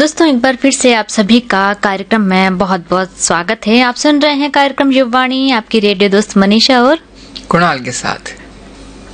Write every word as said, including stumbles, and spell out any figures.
दोस्तों, एक बार फिर से आप सभी का कार्यक्रम में बहुत बहुत स्वागत है। आप सुन रहे हैं कार्यक्रम युववाणी, आपकी रेडियो दोस्त मनीषा और कुणाल के साथ।